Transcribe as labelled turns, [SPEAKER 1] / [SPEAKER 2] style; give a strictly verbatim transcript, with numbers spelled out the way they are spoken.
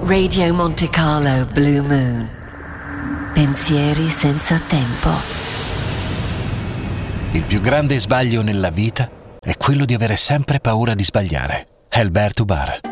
[SPEAKER 1] Radio Monte Carlo Blue Moon. Pensieri senza tempo.
[SPEAKER 2] Il più grande sbaglio nella vita è quello di avere sempre paura di sbagliare. Alberto Bar.